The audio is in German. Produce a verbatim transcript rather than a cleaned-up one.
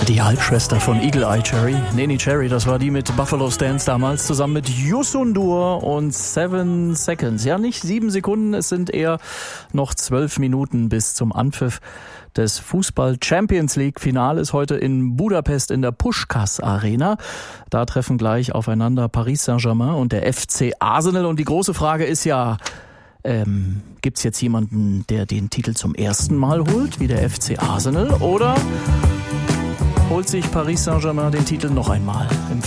Die Halbschwester von Eagle Eye Cherry, Neneh Cherry, das war die mit Buffalo Stance damals, zusammen mit Youssou N'Dour und Seven Seconds. Ja, nicht sieben Sekunden, es sind eher noch zwölf Minuten bis zum Anpfiff des Fußball-Champions-League-Finales heute in Budapest in der Puskás Arena. Da treffen gleich aufeinander Paris Saint-Germain und der F C Arsenal. Und die große Frage ist ja, ähm, gibt's jetzt jemanden, der den Titel zum ersten Mal holt, wie der F C Arsenal, oder holt sich Paris Saint-Germain den Titel noch einmal? Im